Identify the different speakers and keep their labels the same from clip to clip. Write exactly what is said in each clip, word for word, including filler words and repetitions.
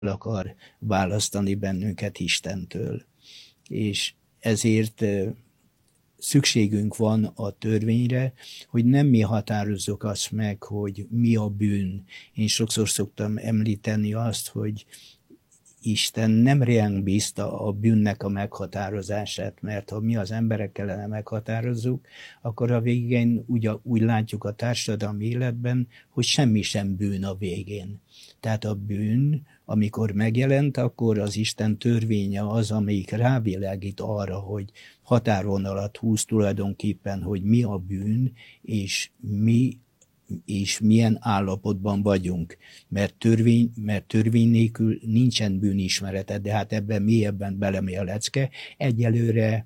Speaker 1: akar választani bennünket Istentől. És ezért szükségünk van a törvényre, hogy nem mi határozzuk azt meg, hogy mi a bűn. Én sokszor szoktam említeni azt, hogy Isten nem ránk bízta a bűnnek a meghatározását, mert ha mi az emberek kellene meghatározzuk, akkor a végén úgy, úgy látjuk a társadalmi életben, hogy semmi sem bűn a végén. Tehát a bűn, amikor megjelent, akkor az Isten törvénye az, amelyik rávilágít arra, hogy határvonalat húz tulajdonképpen, hogy mi a bűn, és mi és milyen állapotban vagyunk, mert törvény, mert törvény nélkül nincsen bűnismerete, de hát ebben mélyebben belemegy a lecke. Egyelőre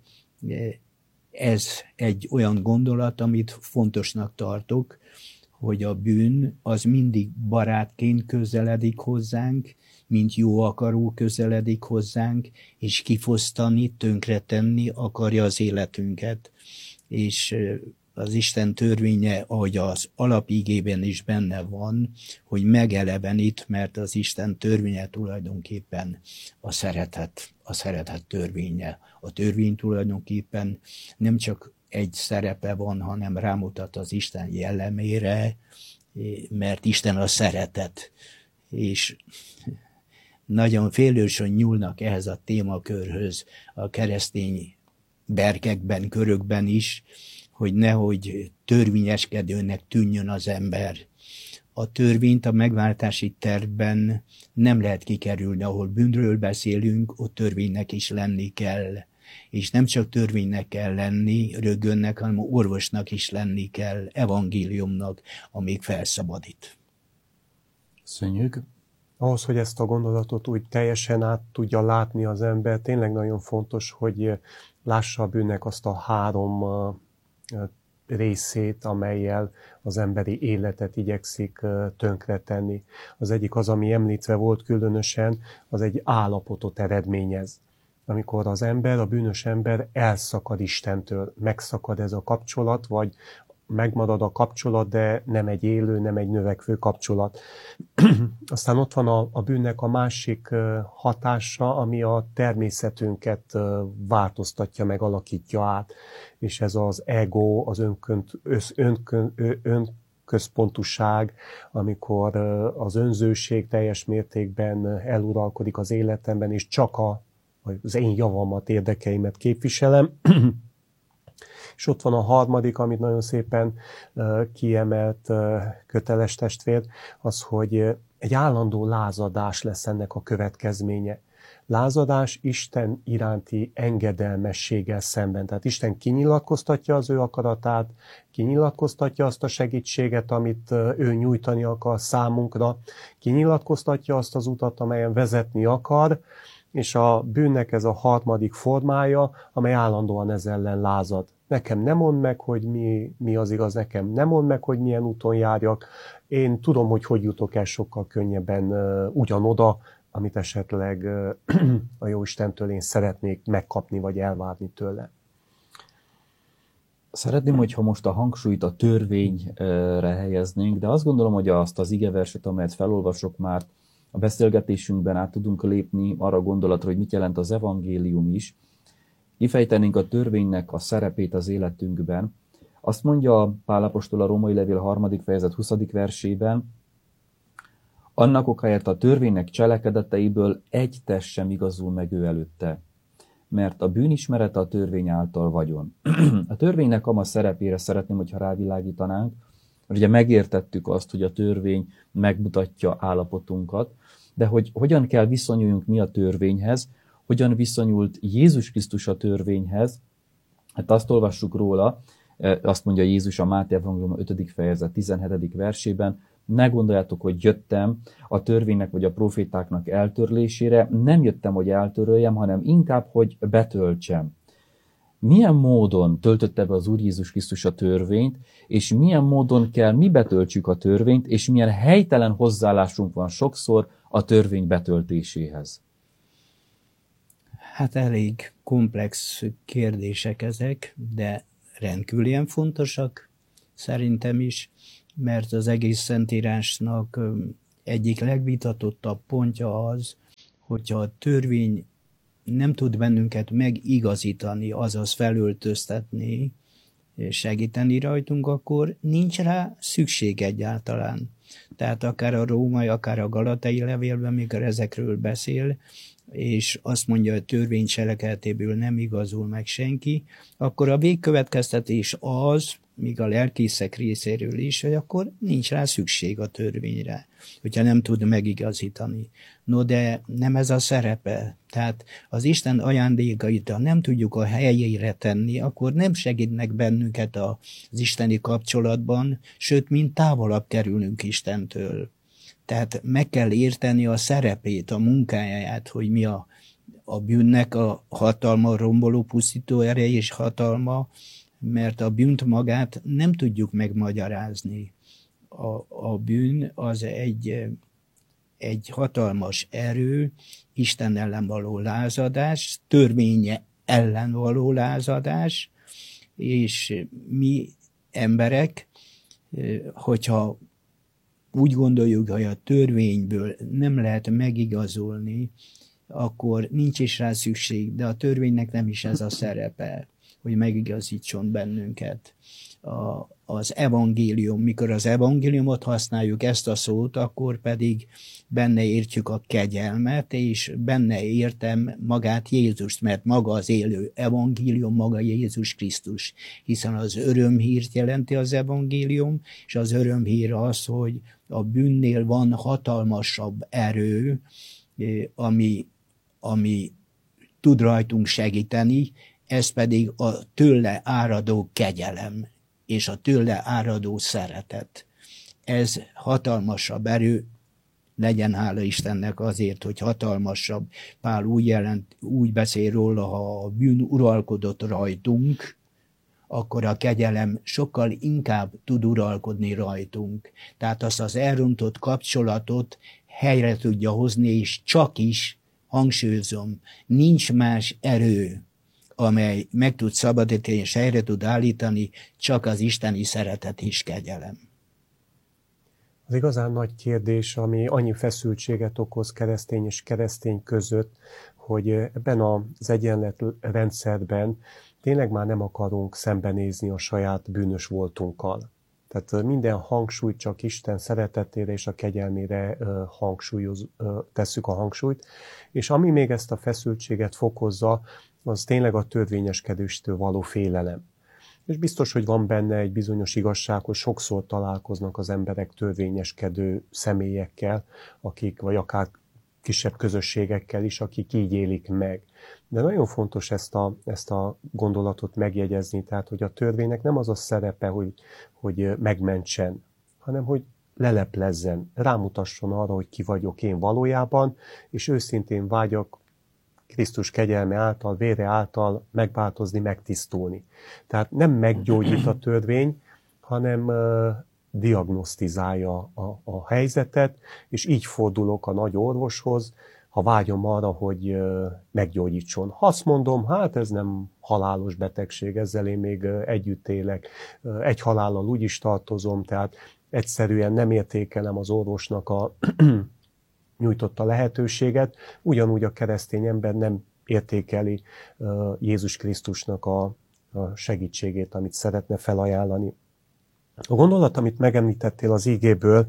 Speaker 1: ez egy olyan gondolat, amit fontosnak tartok, hogy a bűn az mindig barátként közeledik hozzánk, mint jó akaró közeledik hozzánk, és kifosztani, tönkretenni akarja az életünket. És az Isten törvénye, ahogy az alapigében is benne van, hogy megelevenít, mert az Isten törvénye tulajdonképpen a szeretet, a szeretet törvénye. A törvény tulajdonképpen nem csak egy szerepe van, hanem rámutat az Isten jellemére, mert Isten a szeretet. És nagyon félősen nyúlnak ehhez a témakörhöz a keresztény berkekben, körökben is, hogy nehogy törvényeskedőnek tűnjön az ember. A törvényt a megváltási tervben nem lehet kikerülni, ahol bűnről beszélünk, ott törvénynek is lenni kell. És nem csak törvénynek kell lenni, rögönnek, hanem orvosnak is lenni kell, evangéliumnak, amíg felszabadít.
Speaker 2: Köszönjük. Ahhoz, hogy ezt a gondolatot úgy teljesen át tudja látni az ember, tényleg nagyon fontos, hogy lássa a bűnnek azt a három részét, amellyel az emberi életet igyekszik tönkretenni. Az egyik az, ami említve volt különösen, az egy állapotot eredményez. Amikor az ember, a bűnös ember elszakad Istentől, megszakad ez a kapcsolat, vagy megmarad a kapcsolat, de nem egy élő, nem egy növekvő kapcsolat. Aztán ott van a, a bűnnek a másik hatása, ami a természetünket változtatja meg, alakítja át. És ez az ego, az önkönt, önkön, önközpontúság, amikor az önzőség teljes mértékben eluralkodik az életemben, és csak a, az én javamat, érdekeimet képviselem. És ott van a harmadik, amit nagyon szépen uh, kiemelt uh, köteles testvér, az, hogy uh, egy állandó lázadás lesz ennek a következménye. Lázadás Isten iránti engedelmességgel szemben. Tehát Isten kinyilatkoztatja az ő akaratát, kinyilatkoztatja azt a segítséget, amit uh, ő nyújtani akar számunkra, kinyilatkoztatja azt az utat, amelyen vezetni akar, és a bűnnek ez a harmadik formája, amely állandóan ez ellen lázad. Nekem nem mondd meg, hogy mi, mi az igaz, nekem nem mondd meg, hogy milyen úton járjak. Én tudom, hogy hogy jutok el sokkal könnyebben uh, ugyanoda, amit esetleg uh, a Jóistentől én szeretnék megkapni, vagy elvárni tőle.
Speaker 3: Szeretném, hogyha most a hangsúlyt a törvényre helyeznénk, de azt gondolom, hogy azt az igeverset, amelyet felolvasok már, a beszélgetésünkben át tudunk lépni arra a gondolatra, hogy mit jelent az evangélium is. Kifejtenénk a törvénynek a szerepét az életünkben. Azt mondja Pál apostol a Római levél harmadik fejezet huszadik versében, annak okáért a törvénynek cselekedeteiből egy test sem igazul meg ő előtte, mert a bűnismerete a törvény által vagyon. A törvénynek ama szerepére szeretném, hogyha rávilágítanánk, mert ugye megértettük azt, hogy a törvény megmutatja állapotunkat, de hogy hogyan kell viszonyuljunk mi a törvényhez, hogyan viszonyult Jézus Krisztus a törvényhez. Hát azt olvassuk róla, azt mondja Jézus a Máté evangélium ötödik fejezet tizenhetedik versében, ne gondoljátok, hogy jöttem a törvénynek vagy a profétáknak eltörlésére, nem jöttem, hogy eltöröljem, hanem inkább, hogy betöltsem. Milyen módon töltötte be az Úr Jézus Krisztus a törvényt, és milyen módon kell mi betöltsük a törvényt, és milyen helytelen hozzáállásunk van sokszor a törvény betöltéséhez?
Speaker 1: Hát elég komplex kérdések ezek, de rendkívül fontosak szerintem is, mert az egész Szentírásnak egyik legvitatottabb pontja az, hogyha a törvény nem tud bennünket megigazítani, azaz felöltöztetni, segíteni rajtunk, akkor nincs rá szükség egyáltalán. Tehát akár a római, akár a galatai levélben, mikor ezekről beszél, és azt mondja, hogy törvény cselekedetéből nem igazul meg senki, akkor a végkövetkeztetés az, míg a lelkészek részéről is, hogy akkor nincs rá szükség a törvényre, hogyha nem tud megigazítani. No, de nem ez a szerepe. Tehát az Isten ajándékait, ha nem tudjuk a helyére tenni, akkor nem segítnek bennünket az isteni kapcsolatban, sőt, mint távolabb kerülünk Istentől. Tehát meg kell érteni a szerepét, a munkáját, hogy mi a, a bűnnek a hatalma, a romboló, pusztító ereje és hatalma, mert a bűnt magát nem tudjuk megmagyarázni. A, a bűn az egy, egy hatalmas erő, Isten ellen való lázadás, törvénye ellen való lázadás, és mi emberek, hogyha úgy gondoljuk, hogy a törvényből nem lehet megigazolni, akkor nincs is rá szükség, de a törvénynek nem is ez a szerepe, hogy megigazítson bennünket. A, az evangélium, mikor az evangéliumot használjuk, ezt a szót, akkor pedig benne értjük a kegyelmet, és benne értem magát Jézust, mert maga az élő evangélium, maga Jézus Krisztus, hiszen az örömhírt jelenti az evangélium, és az örömhír az, hogy a bűnnél van hatalmasabb erő, ami, ami tud rajtunk segíteni, ez pedig a tőle áradó kegyelem, és a tőle áradó szeretet. Ez hatalmasabb erő, legyen hála Istennek azért, hogy hatalmasabb. Pál úgy, jelent, úgy beszél róla, ha a bűn uralkodott rajtunk, akkor a kegyelem sokkal inkább tud uralkodni rajtunk. Tehát azt az elrontott kapcsolatot helyre tudja hozni, és csak is, hangsúlyozom, nincs más erő, amely meg tud szabadítani és helyre tud állítani, csak az isteni szeretet és kegyelem.
Speaker 2: Az igazán nagy kérdés, ami annyi feszültséget okoz keresztény és keresztény között, hogy ebben az egyenletrendszerben tényleg már nem akarunk szembenézni a saját bűnös voltunkkal. Tehát minden hangsúlyt csak Isten szeretetére és a kegyelmére hangsúlyoz, tesszük a hangsúlyt, és ami még ezt a feszültséget fokozza, az tényleg a törvényeskedéstől való félelem. És biztos, hogy van benne egy bizonyos igazság, hogy sokszor találkoznak az emberek törvényeskedő személyekkel, akik, vagy akár kisebb közösségekkel is, akik így élik meg. De nagyon fontos ezt a, ezt a gondolatot megjegyezni, tehát, hogy a törvénynek nem az a szerepe, hogy, hogy megmentsen, hanem hogy leleplezzen, rámutasson arra, hogy ki vagyok én valójában, és őszintén vágyak Krisztus kegyelme által, vére által megváltozni, megtisztulni. Tehát nem meggyógyít a törvény, hanem uh, diagnosztizálja a, a helyzetet, és így fordulok a nagy orvoshoz, ha vágyom arra, hogy uh, meggyógyítson. Ha azt mondom, hát ez nem halálos betegség, ezzel én még uh, együtt élek, uh, egy halállal úgy is tartozom, tehát egyszerűen nem értékelem az orvosnak a nyújtotta lehetőséget, ugyanúgy a keresztény ember nem értékeli uh, Jézus Krisztusnak a, a segítségét, amit szeretne felajánlani. A gondolat, amit megemlítettél az igéből,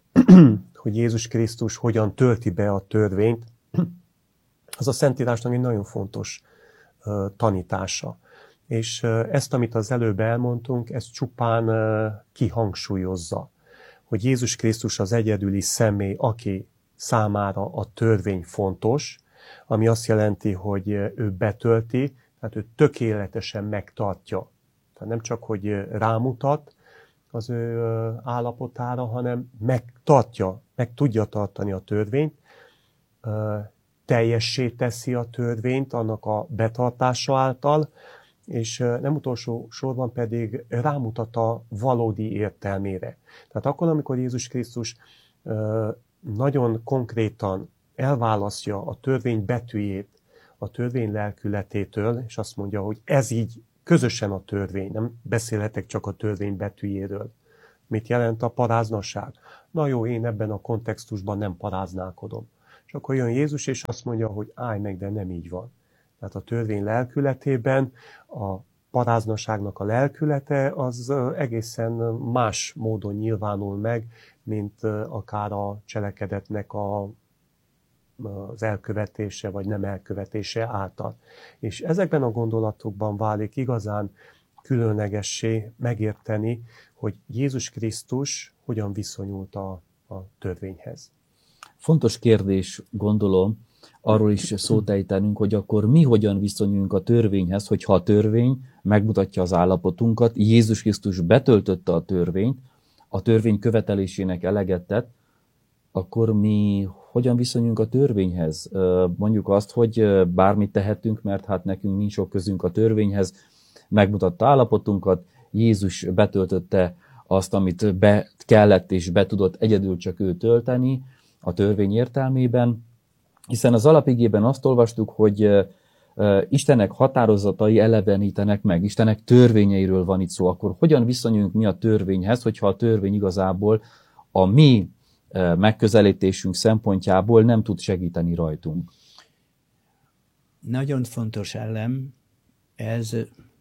Speaker 2: hogy Jézus Krisztus hogyan tölti be a törvényt, az a Szentírásnak egy nagyon fontos uh, tanítása. És uh, ezt, amit az előbb elmondtunk, ez csupán uh, kihangsúlyozza, hogy Jézus Krisztus az egyedüli személy, aki számára a törvény fontos, ami azt jelenti, hogy ő betölti, tehát ő tökéletesen megtartja. Tehát nem csak, hogy rámutat az ő állapotára, hanem megtartja, meg tudja tartani a törvényt, teljessé teszi a törvényt annak a betartása által, és nem utolsó sorban pedig rámutat a valódi értelmére. Tehát akkor, amikor Jézus Krisztus nagyon konkrétan elválasztja a törvény betűjét a törvény lelkületétől, és azt mondja, hogy ez így közösen a törvény, nem beszélhetek csak a törvény betűjéről. Mit jelent a paráznaság? Na jó, én ebben a kontextusban nem paráználkodom. És akkor jön Jézus, és azt mondja, hogy állj meg, de nem így van. Tehát a törvény lelkületében a paráznaságnak a lelkülete az egészen más módon nyilvánul meg, mint akár a cselekedetnek a, az elkövetése vagy nem elkövetése által. És ezekben a gondolatokban válik igazán különlegessé megérteni, hogy Jézus Krisztus hogyan viszonyult a, a törvényhez.
Speaker 3: Fontos kérdés, gondolom, arról is szót ejtenünk, hogy akkor mi hogyan viszonyulunk a törvényhez, hogyha a törvény megmutatja az állapotunkat, Jézus Krisztus betöltötte a törvényt, a törvény követelésének eleget tett, akkor mi hogyan viszonyulunk a törvényhez? Mondjuk azt, hogy bármit tehetünk, mert hát nekünk nincs sok közünk a törvényhez, megmutatta állapotunkat, Jézus betöltötte azt, amit be kellett és be tudott egyedül csak ő tölteni a törvény értelmében, hiszen az alapigében azt olvastuk, hogy Istennek határozatai elevenítenek meg, Istennek törvényeiről van itt szó, akkor hogyan viszonyulunk mi a törvényhez, hogyha a törvény igazából a mi megközelítésünk szempontjából nem tud segíteni rajtunk?
Speaker 1: Nagyon fontos elem ez,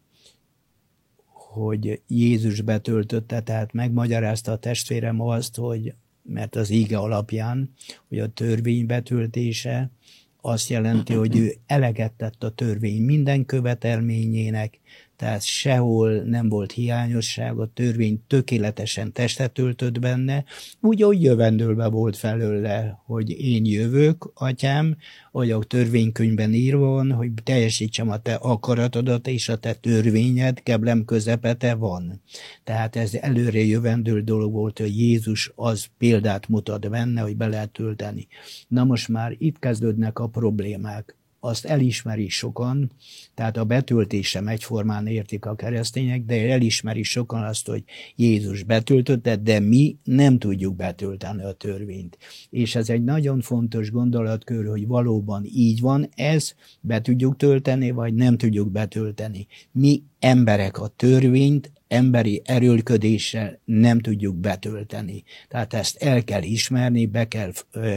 Speaker 1: hogy Jézus betöltötte, tehát megmagyarázta a testvérem azt, hogy mert az íge alapján, hogy a törvény betöltése azt jelenti, hogy ő eleget tett a törvény minden követelményének, tehát sehol nem volt hiányosság, a törvény tökéletesen testet öltött benne, úgy, ahogy jövendőlbe volt felőle, hogy én jövök, atyám, hogy a törvénykönyvben írva van, hogy teljesítsem a te akaratodat, és a te törvényed keblem közepete van. Tehát ez előre jövendő dolog volt, hogy Jézus az példát mutat benne, hogy be lehet tölteni. Na most már itt kezdődnek a problémák. Azt elismeri sokan, tehát a betöltés sem egyformán értik a keresztények, de elismeri sokan azt, hogy Jézus betöltötte, de mi nem tudjuk betölteni a törvényt. És ez egy nagyon fontos gondolatkör, hogy valóban így van, ez be tudjuk tölteni, vagy nem tudjuk betölteni. Mi emberek a törvényt emberi erőlködéssel nem tudjuk betölteni. Tehát ezt el kell ismerni, be kell,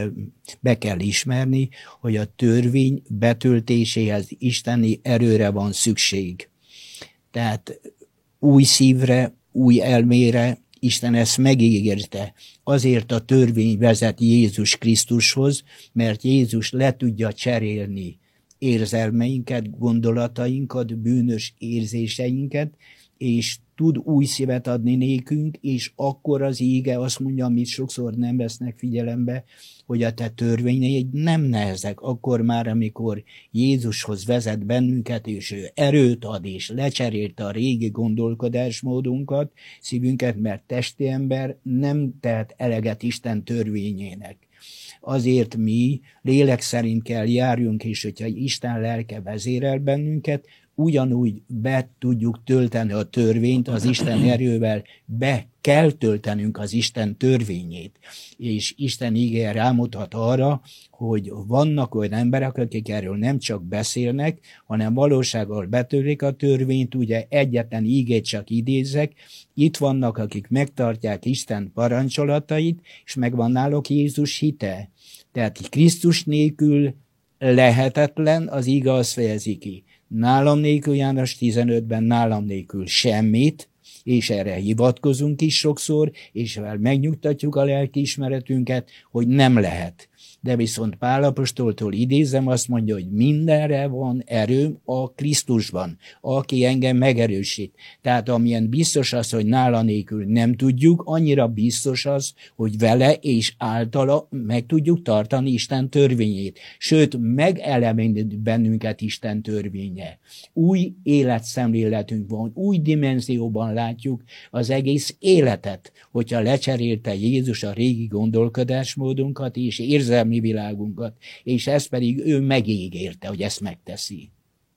Speaker 1: be kell ismerni, hogy a törvény betöltéséhez isteni erőre van szükség. Tehát új szívre, új elmére Isten ezt megígérte. Azért a törvény vezet Jézus Krisztushoz, mert Jézus le tudja cserélni érzelmeinket, gondolatainkat, bűnös érzéseinket, és tud új szívet adni nékünk, és akkor az íge azt mondja, amit sokszor nem vesznek figyelembe, hogy a te törvényeid nem nehezek. Akkor már, amikor Jézushoz vezet bennünket, és ő erőt ad, és lecserélte a régi gondolkodásmódunkat, szívünket, mert testi ember nem tehet eleget Isten törvényének. Azért mi lélek szerint kell járjunk, és hogyha Isten lelke vezérel bennünket, ugyanúgy be tudjuk tölteni a törvényt az Isten erővel, be kell töltenünk az Isten törvényét. És Isten ígéje rámutat arra, hogy vannak olyan emberek, akik erről nem csak beszélnek, hanem valósággal betörik a törvényt, ugye egyetlen ígét csak idézek, itt vannak, akik megtartják Isten parancsolatait, és megvan náluk Jézus hite. Tehát Krisztus nélkül lehetetlen, az íge azt fejezi ki. Nálam nélkül, János tizenötben, nálam nélkül semmit, és erre hivatkozunk is sokszor, és ezzel megnyugtatjuk a lelkiismeretünket, hogy nem lehet. De viszont Pál apostoltól idézem, azt mondja, hogy mindenre van erőm a Krisztusban, aki engem megerősít. Tehát amilyen biztos az, hogy nála nélkül nem tudjuk, annyira biztos az, hogy vele és általa meg tudjuk tartani Isten törvényét. Sőt, megelemít bennünket Isten törvénye. Új életszemléletünk van, új dimenzióban látjuk az egész életet, hogyha lecserélte Jézus a régi gondolkodásmódunkat és érzelmi mi világunkat, és ezt pedig ő megígérte, hogy ezt megteszi.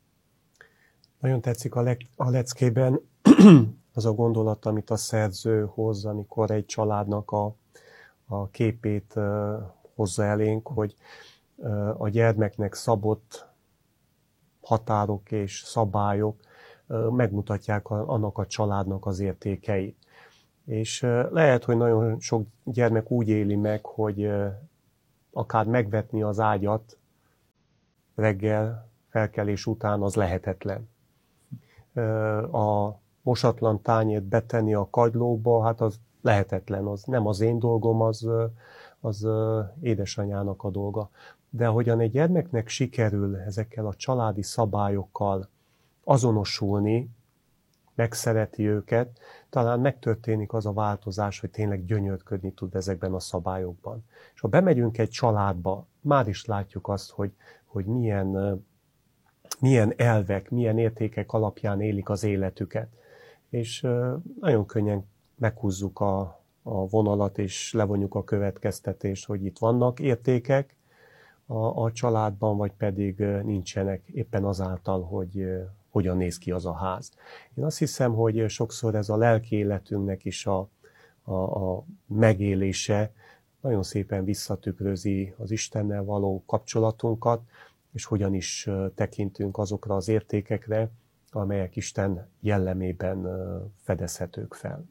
Speaker 2: Nagyon tetszik a, le- a leckében az a gondolat, amit a szerző hoz, amikor egy családnak a, a képét uh, hozza elénk, hogy uh, a gyermeknek szabott határok és szabályok uh, megmutatják a, annak a családnak az értékeit. És uh, lehet, hogy nagyon sok gyermek úgy éli meg, hogy uh, akár megvetni az ágyat reggel felkelés után, az lehetetlen. A mosatlan tányért betenni a kagylóba, hát az lehetetlen, az nem az én dolgom, az, az édesanyának a dolga. De ahogyan egy gyermeknek sikerül ezekkel a családi szabályokkal azonosulni, megszereti őket, talán megtörténik az a változás, hogy tényleg gyönyörködni tud ezekben a szabályokban. És ha bemegyünk egy családba, már is látjuk azt, hogy, hogy milyen, milyen elvek, milyen értékek alapján élik az életüket. És nagyon könnyen meghúzzuk a, a vonalat, és levonjuk a következtetést, hogy itt vannak értékek a, a családban, vagy pedig nincsenek éppen azáltal, hogy hogyan néz ki az a ház. Én azt hiszem, hogy sokszor ez a lelki életünknek is a, a, a megélése nagyon szépen visszatükrözi az Istennel való kapcsolatunkat, és hogyan is tekintünk azokra az értékekre, amelyek Isten jellemében fedezhetők fel.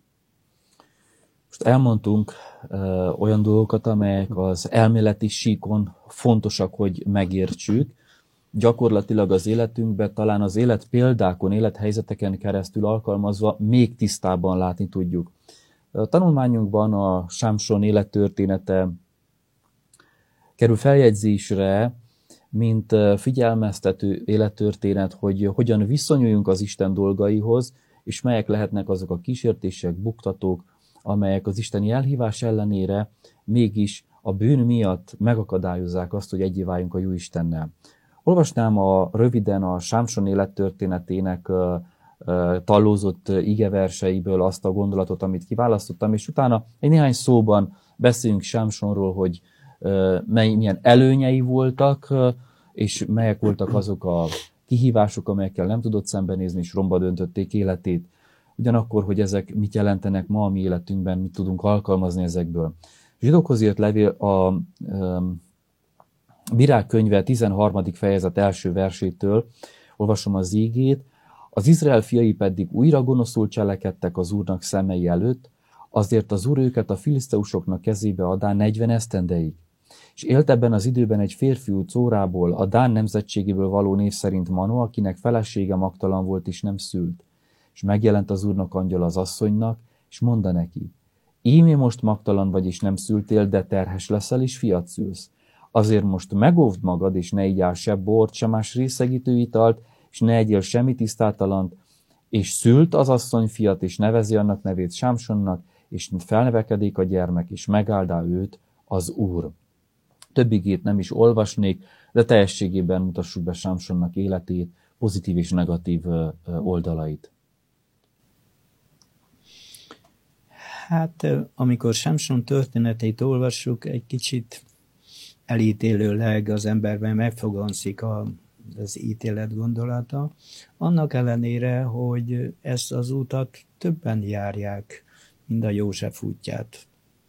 Speaker 3: Most elmondtunk ö, olyan dolgokat, amelyek az elméleti síkon fontosak, hogy megértsük. Gyakorlatilag az életünkben, talán az élet példákon, élethelyzeteken keresztül alkalmazva még tisztábban látni tudjuk. A tanulmányunkban a Sámson élettörténete kerül feljegyzésre, mint figyelmeztető élettörténet, hogy hogyan viszonyuljunk az Isten dolgaihoz, és melyek lehetnek azok a kísértések, buktatók, amelyek az isteni elhívás ellenére mégis a bűn miatt megakadályozzák azt, hogy egyé váljunk a jó Istennel. Olvasnám a, röviden a Sámson élettörténetének uh, uh, tallózott igeverseiből azt a gondolatot, amit kiválasztottam, és utána egy néhány szóban beszéljünk Sámsonról, hogy uh, mely, milyen előnyei voltak, uh, és melyek voltak azok a kihívások, amelyekkel nem tudott szembenézni, és romba döntötték életét. Ugyanakkor, hogy ezek mit jelentenek ma a mi életünkben, mit tudunk alkalmazni ezekből. A Zsidókhoz írt levél a um, Bírák könyve tizenharmadik fejezet első versétől, olvasom az ígét, az Izrael fiai pedig újra gonoszul cselekedtek az Úrnak szemei előtt, azért az Úr őket a filiszteusoknak kezébe adá negyven esztendeig. És élt ebben az időben egy férfiú Córából, a Dán nemzetségéből való név szerint Mano, akinek felesége magtalan volt és nem szült. És megjelent az Úrnak angyal az asszonynak, és mondta neki, ímé most magtalan vagy és nem szültél, de terhes leszel és fiat szülsz. Azért most megóvd magad, és ne igyál se bort, se más részegítő italt, és ne egyél semmi tisztátalant, és szült az asszony fiat, és nevezi annak nevét Sámsonnak, és felnevekedik a gyermek, és megáldá őt az Úr. Több igét nem is olvasnék, de teljességében mutassuk be Sámsonnak életét, pozitív és negatív oldalait.
Speaker 1: Hát, amikor Sámson történetét olvassuk, egy kicsit elítélőleg az emberben megfogalmazik a, az ítélet gondolata. Annak ellenére, hogy ezt az utat többen járják, mint a József útját.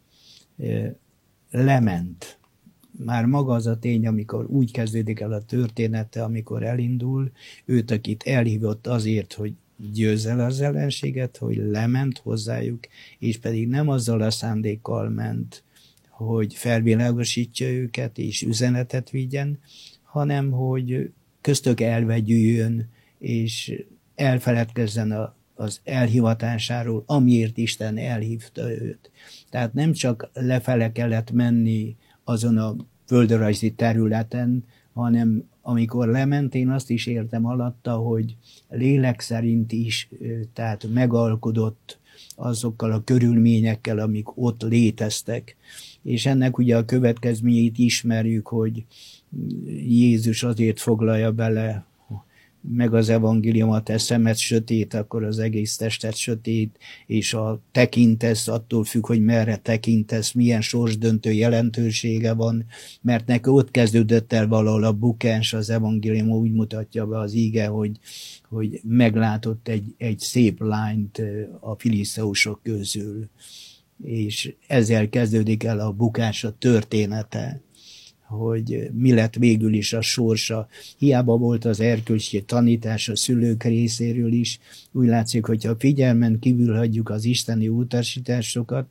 Speaker 1: Lement. Már maga az a tény, amikor úgy kezdődik el a története, amikor elindul, őt, akit elhívott azért, hogy győzze le az ellenséget, hogy lement hozzájuk, és pedig nem azzal a szándékkal ment, hogy felvilágosítsa őket és üzenetet vigyen, hanem hogy köztük elvegyüljön, és elfeledkezzen a, az elhivatásáról, amiért Isten elhívta őt. Tehát nem csak lefele kellett menni azon a földrajzi területen, hanem amikor lement, én azt is értem alatta, hogy lélek szerint is, tehát megalkodott azokkal a körülményekkel, amik ott léteztek. És ennek ugye a következményét ismerjük, hogy Jézus azért foglalja bele meg az evangéliumot, a szemed sötét, akkor az egész tested sötét, és a tekintesz attól függ, hogy merre tekintesz, milyen sorsdöntő jelentősége van, mert neki ott kezdődött el valahol a bukás, az evangélium úgy mutatja be az íge, hogy, hogy meglátott egy, egy szép lányt a filiszteusok közül, és ezzel kezdődik el a bukás a története, hogy mi lett végül is a sorsa. Hiába volt az erkölcsi tanítás a szülők részéről is. Úgy látszik, hogyha figyelmen kívül hagyjuk az isteni utasításokat,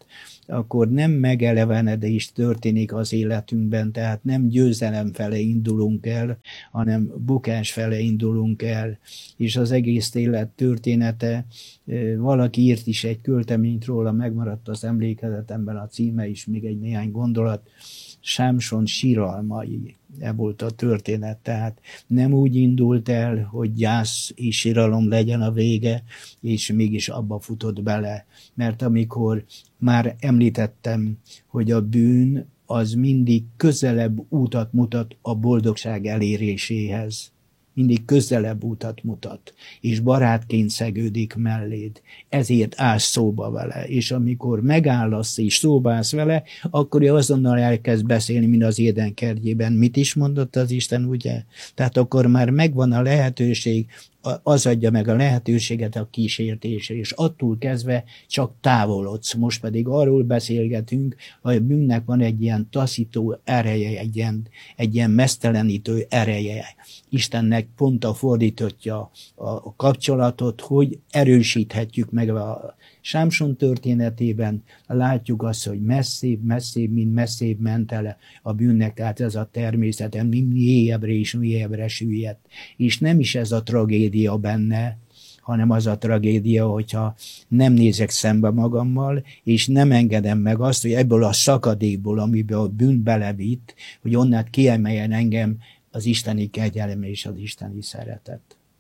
Speaker 1: akkor nem megelevenedés történik az életünkben, tehát nem győzelem fele indulunk el, hanem bukás fele indulunk el. És az egész élet története, valaki írt is egy költeményt róla, megmaradt az emlékezetemben a címe is, még egy néhány gondolat, Sámson síralmai, e volt a történet, tehát nem úgy indult el, hogy gyász és síralom legyen a vége, és mégis abba futott bele. Mert amikor már említettem, hogy a bűn az mindig közelebb útat mutat a boldogság eléréséhez. Mindig közelebb utat mutat, és barátként szegődik melléd. Ezért állsz szóba vele, és amikor megállasz és szóba állsz vele, akkor ő azonnal elkezd beszélni, mint az Éden kertjében. Mit is mondott az Isten, ugye? Tehát akkor már megvan a lehetőség, az adja meg a lehetőséget a kísértésre, és attól kezdve csak távolodsz. Most pedig arról beszélgetünk, hogy a bűnnek van egy ilyen taszító ereje, egy ilyen, egy ilyen meztelenítő ereje. Istennek pont a fordítottja a kapcsolatot, hogy erősíthetjük meg a Sámson történetében. Látjuk azt, hogy messzébb, messzébb, mint messzébb ment el a bűnnek, tehát ez a természeten mélyebbre és mélyebbre süllyedt. És nem is ez a tragédia benne, hanem az a tragédia, hogyha nem nézek szembe magammal, és nem engedem meg azt, hogy ebből a szakadékból, amiben a bűn belevitt, hogy onnan kiemeljen engem az isteni kegyelem és az isteni szeretet.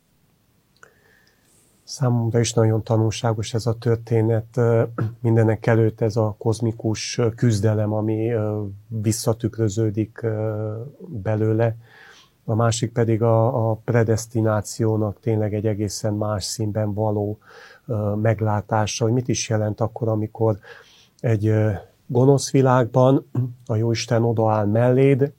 Speaker 2: Számomra is nagyon tanulságos ez a történet, mindenek előtt ez a kozmikus küzdelem, ami visszatükröződik belőle. A másik pedig a, a predesztinációnak tényleg egy egészen más színben való meglátása, hogy mit is jelent akkor, amikor egy gonosz világban a Jóisten odaáll melléd,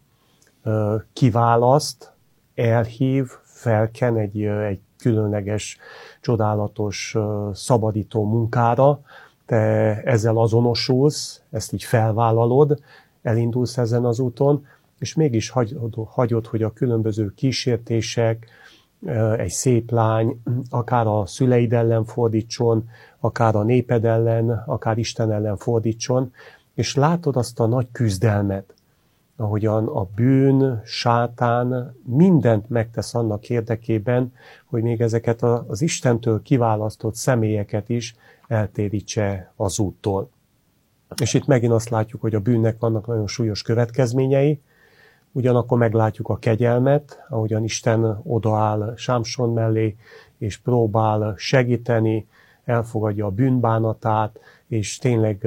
Speaker 2: kiválaszt, elhív, felken egy, egy különleges, csodálatos, szabadító munkára, te ezzel azonosulsz, ezt így felvállalod, elindulsz ezen az úton, és mégis hagyod, hagyod, hogy a különböző kísértések, egy szép lány, akár a szüleid ellen fordítson, akár a néped ellen, akár Isten ellen fordítson, és látod azt a nagy küzdelmet, ahogyan a bűn, sátán mindent megtesz annak érdekében, hogy még ezeket az Istentől kiválasztott személyeket is eltérítse az úttól. És itt megint azt látjuk, hogy a bűnnek vannak nagyon súlyos következményei, ugyanakkor meglátjuk a kegyelmet, ahogyan Isten odaáll Sámson mellé, és próbál segíteni, elfogadja a bűnbánatát, és tényleg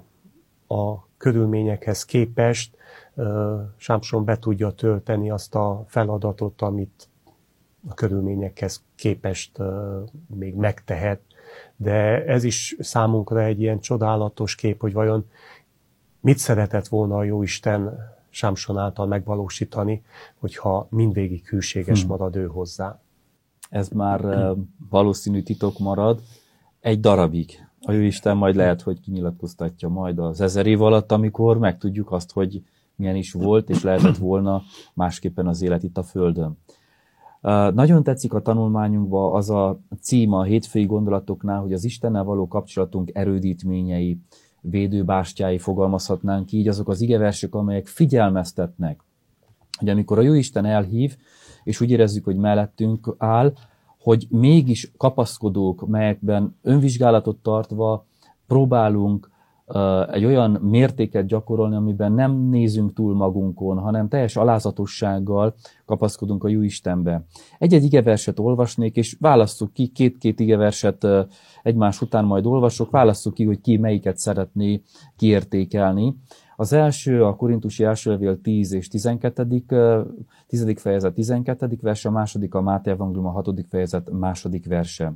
Speaker 2: a körülményekhez képest Sámson be tudja tölteni azt a feladatot, amit a körülményekhez képest még megtehet. De ez is számunkra egy ilyen csodálatos kép, hogy vajon mit szeretett volna a Jóisten Sámson által megvalósítani, hogyha mindvégig hűséges hmm. marad ő hozzá.
Speaker 3: Ez már hmm. valószínű titok marad egy darabig. A Jóisten majd lehet, hogy kinyilatkoztatja majd az ezer év alatt, amikor megtudjuk azt, hogy milyen is volt, és lehetett volna másképpen az élet itt a Földön. Nagyon tetszik a tanulmányunkban az a címe a hétfői gondolatoknál, hogy az Istennel való kapcsolatunk erődítményei, védőbástyái, fogalmazhatnánk így, azok az igeversek, amelyek figyelmeztetnek, hogy amikor a Jóisten elhív, és úgy érezzük, hogy mellettünk áll, hogy mégis kapaszkodók, melyekben önvizsgálatot tartva próbálunk uh, egy olyan mértéket gyakorolni, amiben nem nézünk túl magunkon, hanem teljes alázatossággal kapaszkodunk a Jóistenbe. Egy-egy igeverset olvasnék, és válasszuk ki, két-két igeverset uh, egymás után majd olvasok, válasszuk ki, hogy ki melyiket szeretné kiértékelni. Az első, a Korintusi első levél tíz és tizenkettedik tizedik fejezet tizenkettedik verse, a második a Máté evangélium a hatodik fejezet második verse.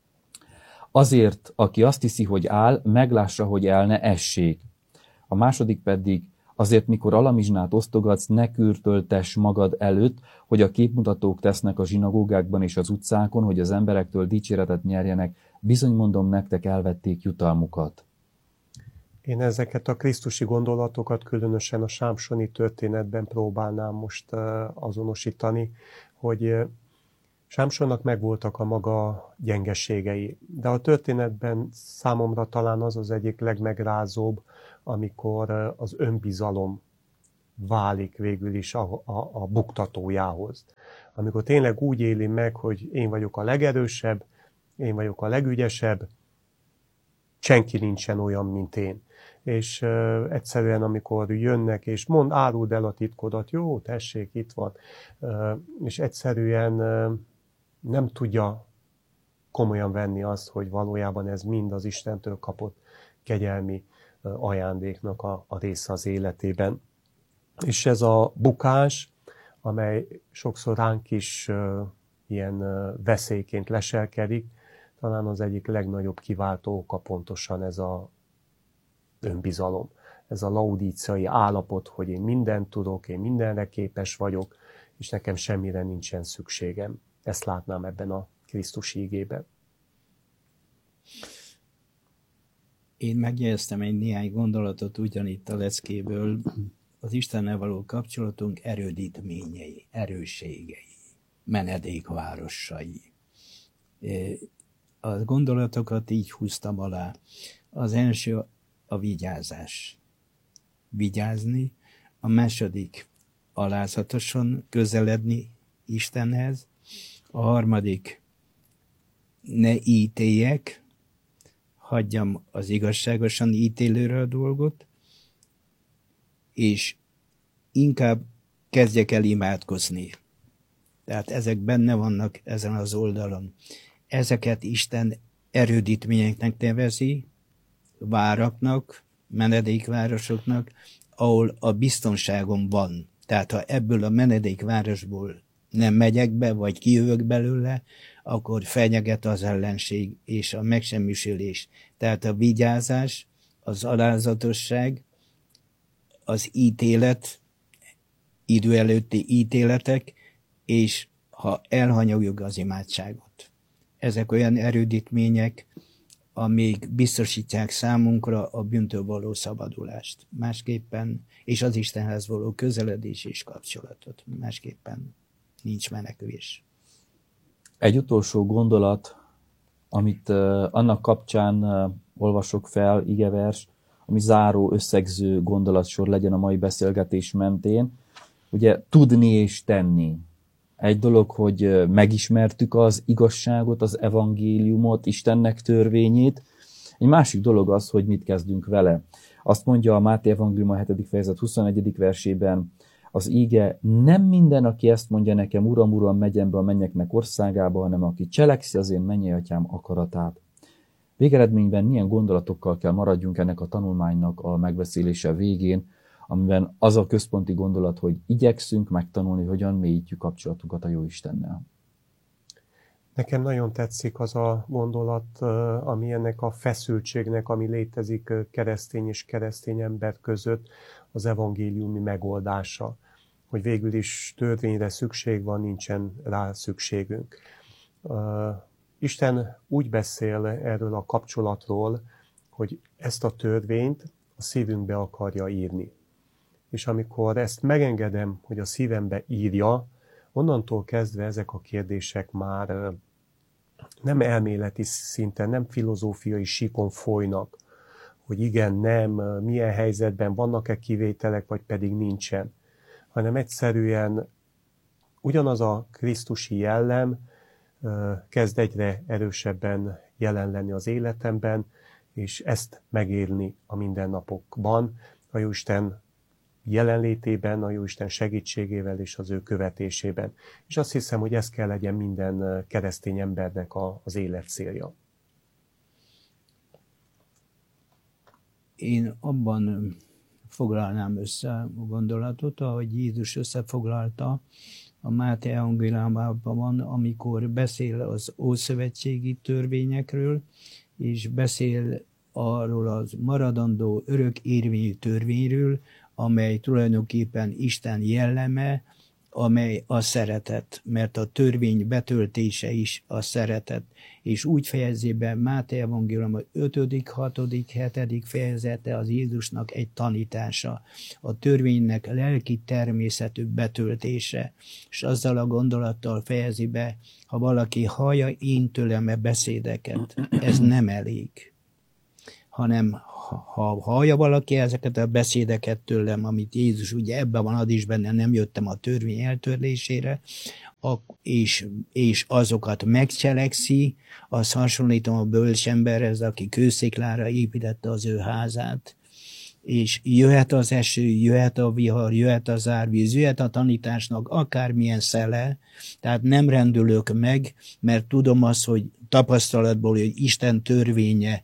Speaker 3: Azért, aki azt hiszi, hogy áll, meglássa, hogy el ne essék. A második pedig, azért, mikor alamizsnát osztogatsz, ne kürtöltess magad előtt, hogy a képmutatók tesznek a zsinagógákban és az utcákon, hogy az emberektől dicséretet nyerjenek, bizony mondom nektek, elvették jutalmukat.
Speaker 2: Én ezeket a krisztusi gondolatokat különösen a sámsoni történetben próbálnám most azonosítani, hogy Sámsonnak megvoltak a maga gyengeségei, de a történetben számomra talán az az egyik legmegrázóbb, amikor az önbizalom válik végül is a, a, a buktatójához. Amikor tényleg úgy éli meg, hogy én vagyok a legerősebb, én vagyok a legügyesebb, senki nincsen olyan, mint én. És uh, egyszerűen, amikor jönnek, és mond, áruld el a titkodat, jó, tessék, itt van, uh, és egyszerűen uh, nem tudja komolyan venni azt, hogy valójában ez mind az Istentől kapott kegyelmi uh, ajándéknak a, a része az életében. És ez a bukás, amely sokszor ránk is uh, ilyen uh, veszélyként leselkedik, talán az egyik legnagyobb kiváltó oka pontosan ez a önbizalom. Ez a laudíciai állapot, hogy én mindent tudok, én mindenre képes vagyok, és nekem semmire nincsen szükségem. Ezt látnám ebben a Krisztus ígében.
Speaker 1: Én megjegyeztem egy néhány gondolatot ugyanitt a leckéből, az Istennel való kapcsolatunk erődítményei, erősségei, menedékvárosai. A gondolatokat így húztam alá. Az első a vigyázás. Vigyázni. A második alázatosan közeledni Istenhez. A harmadik ne ítéljek, hagyjam az igazságosan ítélőre a dolgot, és inkább kezdjek el imádkozni. Tehát ezek benne vannak ezen az oldalon. Ezeket Isten erődítményeknek nevezi, váraknak, menedékvárosoknak, ahol a biztonságom van. Tehát ha ebből a menedékvárosból nem megyek be, vagy kijövök belőle, akkor fenyeget az ellenség és a megsemmisülés. Tehát a vigyázás, az alázatosság, az ítélet, idő előtti ítéletek, és ha elhanyagjuk az imádságot. Ezek olyan erődítmények, amik biztosítják számunkra a bűntől való szabadulást. Másképpen, és az Istenhez való közeledés és kapcsolatot. Másképpen nincs menekülés.
Speaker 3: Egy utolsó gondolat, amit uh, annak kapcsán uh, olvasok fel, igevers, ami záró, összegző gondolatsor legyen a mai beszélgetés mentén. Ugye tudni és tenni. Egy dolog, hogy megismertük az igazságot, az evangéliumot, Istennek törvényét. Egy másik dolog az, hogy mit kezdünk vele. Azt mondja a Máté evangélium a hetedik fejezet huszonegyedik versében, az íge, nem minden, aki ezt mondja nekem, Uram, Uram, megyen be a mennyeknek országába, hanem aki cselekszi az én mennyei atyám akaratát. Végeredményben milyen gondolatokkal kell maradjunk ennek a tanulmánynak a megbeszélése végén, amiben az a központi gondolat, hogy igyekszünk megtanulni, hogyan mélyítjük kapcsolatunkat a Jóistennel.
Speaker 2: Nekem nagyon tetszik az a gondolat, ami ennek a feszültségnek, ami létezik keresztény és keresztény ember között, az evangéliumi megoldása. Hogy végül is törvényre szükség van, nincsen rá szükségünk. Isten úgy beszél erről a kapcsolatról, hogy ezt a törvényt a szívünkbe akarja írni. És amikor ezt megengedem, hogy a szívembe írja, onnantól kezdve ezek a kérdések már nem elméleti szinten, nem filozófiai síkon folynak, hogy igen, nem, milyen helyzetben vannak-e kivételek, vagy pedig nincsen, hanem egyszerűen ugyanaz a krisztusi jellem kezd egyre erősebben jelen lenni az életemben, és ezt megélni a mindennapokban, a Jóisten jelenlétében, a Jóisten segítségével és az ő követésében. És azt hiszem, hogy ez kell legyen minden keresztény embernek a, az élet célja.
Speaker 1: Én abban foglalnám össze a gondolatot, ahogy Jézus összefoglalta a Máté evangéliumában, amikor beszél az ószövetségi törvényekről, és beszél arról az maradandó örök érvényű törvényről, amely tulajdonképpen Isten jelleme, amely a szeretet, mert a törvény betöltése is a szeretet. És úgy fejezi be Máté evangélium ötödik, hatodik, hetedik fejezete az Jézusnak egy tanítása. A törvénynek lelki természetű betöltése. És azzal a gondolattal fejezi be, ha valaki hallja én tőlem a beszédeket, ez nem elég. Hanem ha hallja valaki ezeket a beszédeket tőlem, amit Jézus ugye ebben van, ad is benne, nem jöttem a törvény eltörlésére, és, és azokat megcselekszi, az hasonlítom a bölcs emberhez, aki kősziklára építette az ő házát. És jöhet az eső, jöhet a vihar, jöhet az árvíz, jöhet a tanításnak akármilyen szele, tehát nem rendülök meg, mert tudom azt, hogy tapasztalatból, hogy Isten törvénye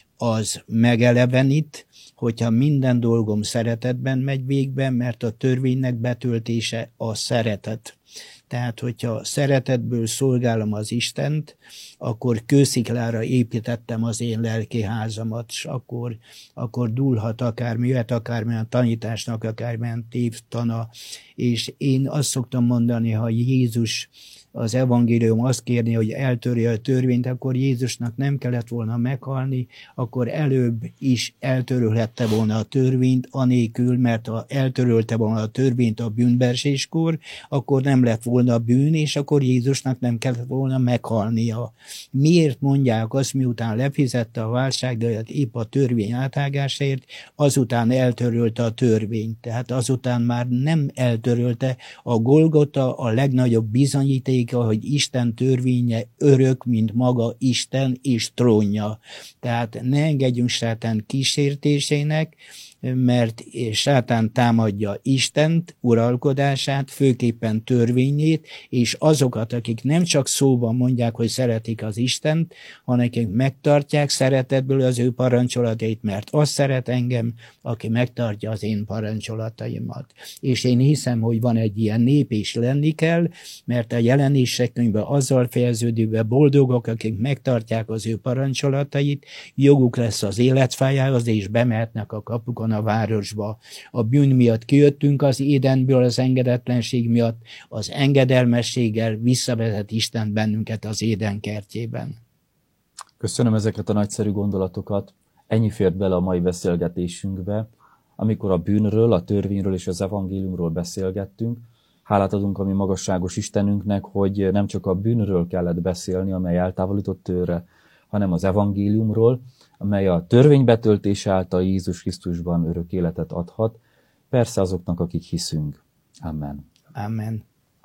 Speaker 1: az megelevenít, hogyha minden dolgom szeretetben megy végbe, mert a törvénynek betöltése a szeretet. Tehát, hogyha szeretetből szolgálom az Istent, akkor kősziklára építettem az én lelki házamat, és akkor, akkor dúlhat akármi, jöhet akármilyen tanításnak, akármilyen tévtana. És én azt szoktam mondani, ha Jézus, az evangélium azt kérni, hogy eltörje a törvényt, akkor Jézusnak nem kellett volna meghalni, akkor előbb is eltörölhette volna a törvényt, anélkül, mert ha eltörölte volna a törvényt a bűnbeeséskor, akkor nem lett volna bűn, és akkor Jézusnak nem kellett volna meghalnia. Miért mondják azt, miután lefizette a váltságdíjat épp a törvény átágásért, azután eltörölte a törvényt. Tehát azután már nem eltörölte. A Golgota a legnagyobb bizonyíték, hogy Isten törvénye örök, mint maga Isten és trónja. Tehát ne engedjünk sátán kísértésének, mert sátán támadja Istent, uralkodását, főképpen törvényét, és azokat, akik nem csak szóban mondják, hogy szeretik az Istent, hanem akik megtartják szeretetből az ő parancsolatait, mert az szeret engem, aki megtartja az én parancsolataimat. És én hiszem, hogy van egy ilyen nép, és lenni kell, mert a Jelenések könyve azzal fejeződik be, boldogok, akik megtartják az ő parancsolatait, joguk lesz az életfájához, és bemehetnek a kapukon a városba. A bűn miatt kijöttünk az Édenből, az engedetlenség miatt, az engedelmességgel visszavezet Isten bennünket az Éden kertjében.
Speaker 3: Köszönöm ezeket a nagyszerű gondolatokat. Ennyi fért bele a mai beszélgetésünkbe. Amikor a bűnről, a törvényről és az evangéliumról beszélgettünk, hálát adunk a mi magasságos Istenünknek, hogy nem csak a bűnről kellett beszélni, amely eltávolított tőle, hanem az evangéliumról, amely a törvény betöltése által Jézus Krisztusban örök életet adhat, persze azoknak, akik hiszünk. Amen.
Speaker 1: Amen.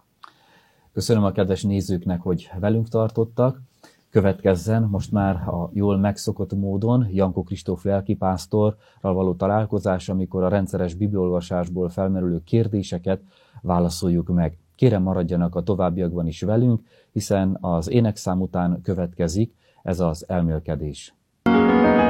Speaker 3: Köszönöm a kedves nézőknek, hogy velünk tartottak. Következzen most már a jól megszokott módon Jankó Kristóf lelkipásztorral való találkozás, amikor a rendszeres bibliaolvasásból felmerülő kérdéseket válaszoljuk meg. Kérem, maradjanak a továbbiakban is velünk, hiszen az énekszám után következik ez az elmélkedés.